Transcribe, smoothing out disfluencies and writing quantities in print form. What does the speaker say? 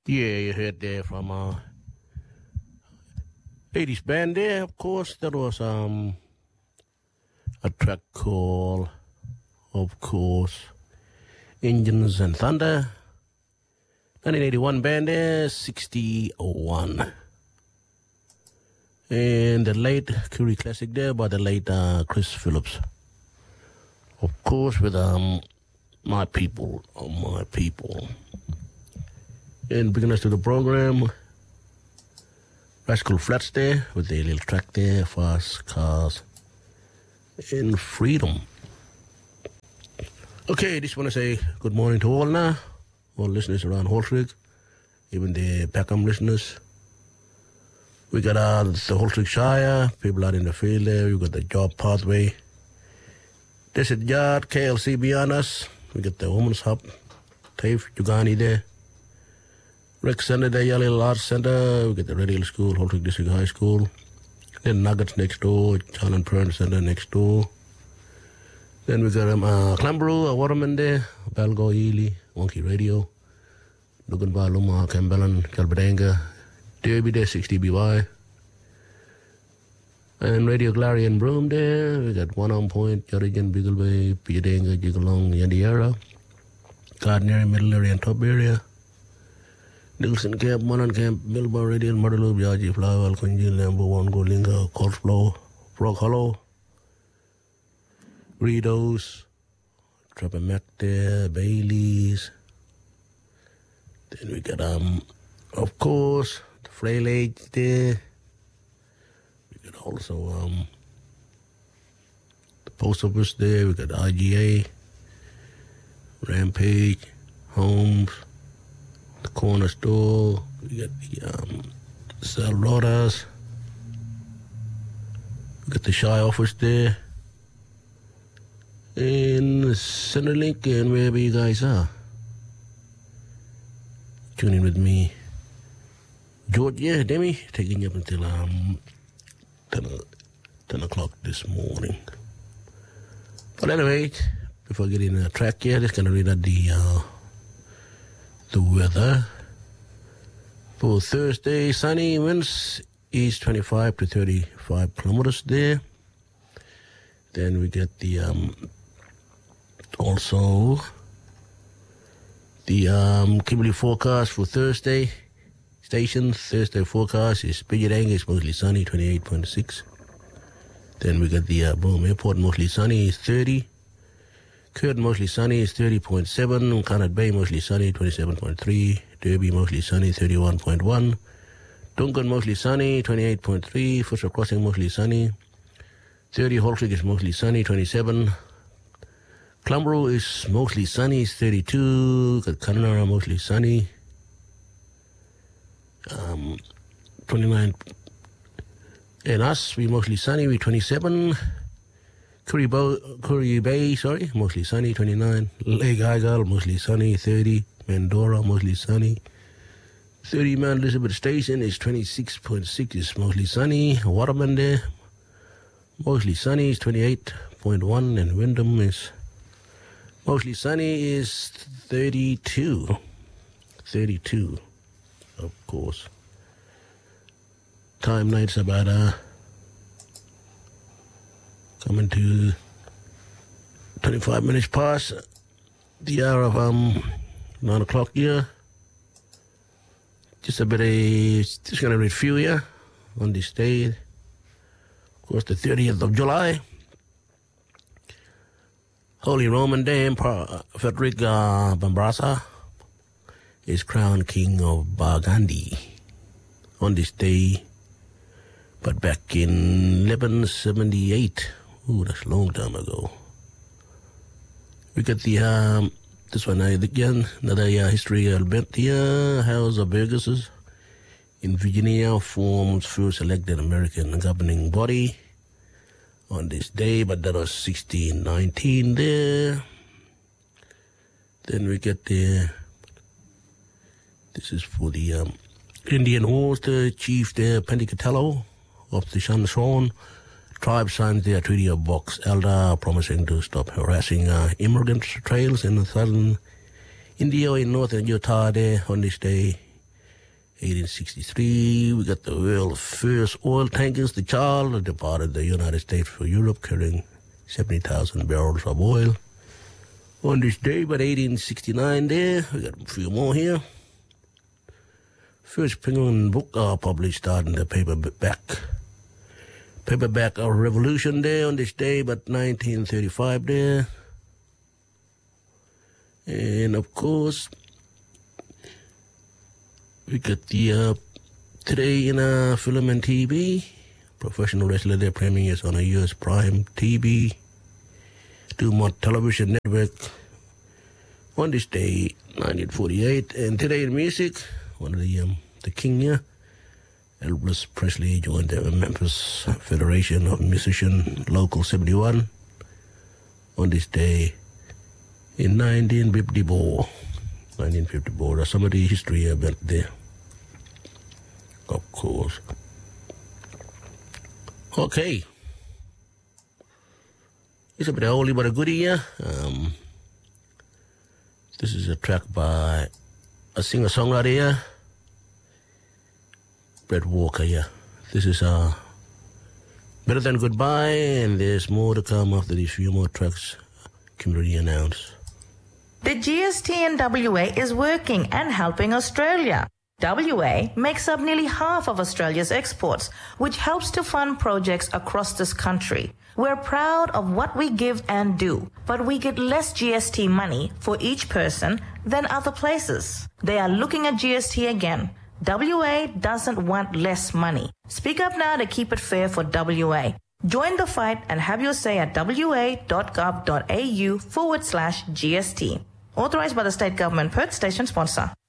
Yeah, you heard there from 80s band there, of course. That was a track called, of course, Engines and Thunder. 1981 band there, 6001. And the late Curie classic there by the late Chris Phillips. Of course, with My People, My People. And bringing us to the program, Rascal Flatts there with a little track there, Fast Cars and Freedom. Okay, just want to say good morning to all now, all listeners around Holtrig, even the Peckham listeners. We got the Holtrig Shire, people out in the field there, we got the Job Pathway. Desert Yard, KLC beyond us, we got the Women's Hub, Tafe, Jugani there. Rec Center there, Yale Arts Center, we got the Red Hill School, Holtrig District High School. Then Nuggets next door, Charlton Pern Center next door. Then we got Clambroo, Waterman there, Balgo, Ely, Wonky Radio, Luganba, Luma, Campbellan, Calbadanga, Derby there, 60BY. And Radio Clarion Broome there, we got One On Point, Jorigan, Beagle Bay, Piadanga, Jigalong, Yandiara, Gardner, Middle Area and Top Area. Nilsson Camp, Monan Camp, Milbar, Radiant, Murderloop, Yaji, Flower, Alconji, Lambo, Wango, Linga, Cold Flow, Frog Hollow, Greedos, Trapamac there, Baileys. Then we got, of course, the Frail Age there. We got also, the Post Office there. We got IGA, Rampage, Homes, the Corner Store. We got the Cell Rodas. We got the Shy Office there. And Centrelink and wherever you guys are. Tune in with me. George, yeah, Demi, taking you up until 10 o'clock this morning. But anyway, before getting a track here, just going to read out the weather. For Thursday, sunny, winds east 25 to 35 kilometers there. Then we get the also the cumulative forecast for Thursday. Station Thursday forecast is Bidjadanga is mostly sunny, 28.6. Then we got the Broome Airport, mostly sunny, is 30. Curtin, mostly sunny, is 30.7. Connaught Bay, mostly sunny, 27.3. Derby, mostly sunny, 31.1. Duncan, mostly sunny, 28.3. Fisher Crossing, mostly sunny, 30. Holtrig is mostly sunny, 27. Clambroo is mostly sunny, is 32. Got Kununurra, mostly sunny, 29. And us, we mostly sunny, we 27. Curry Bay, mostly sunny, 29. Lake Argyle, mostly sunny, 30. Mandora, mostly sunny, 30. Mount Elizabeth Station is 26.6, is mostly sunny. Waterman there, mostly sunny, is 28.1. And Wyndham is mostly sunny, is 32. 32, of course. Time night's about coming to 25 minutes past the hour of 9 o'clock here. Just gonna read a few here on this day. Of course, the 30th of July. Holy Roman Day, Emperor Frederick Barbarossa is crowned King of Burgundy on this day. But back in 1178, ooh, that's a long time ago. We got the this one again, another history element here. House of Burgesses in Virginia forms first elected American governing body on this day, but that was 1619 there. Then we get the, this is for the Indian Wars, the chief there, Penticatello of the Shanshon tribe signs their Treaty of Box Elder, promising to stop harassing immigrant trails in southern India or in northern Utah there on this day. 1863, we got the world's first oil tankers, the Charles, that departed the United States for Europe, carrying 70,000 barrels of oil. On this day, but 1869 there, we got a few more here. First Penguin book published starting the paperback revolution there on this day, but 1935 there. And of course, we got the today in film and TV, professional wrestler there premieres on a US Prime TV, Dumont Television Network on this day, 1948. And today in music, one of the king here, Elvis Presley joined the Memphis Federation of Musicians Local 71 on this day in 1954. 1954. There's some of the history about there, of course. Okay. It's a bit of oldie but a goodie here. This is a track by a singer-songwriter here, Brett Walker here. This is Better Than Goodbye, and there's more to come after these few more tracks community announced. The GST in WA is working and helping Australia. WA makes up nearly half of Australia's exports, which helps to fund projects across this country. We're proud of what we give and do, but we get less GST money for each person than other places. They are looking at GST again. WA doesn't want less money. Speak up now to keep it fair for WA. Join the fight and have your say at wa.gov.au/GST. Authorised by the State Government, Perth Station sponsor.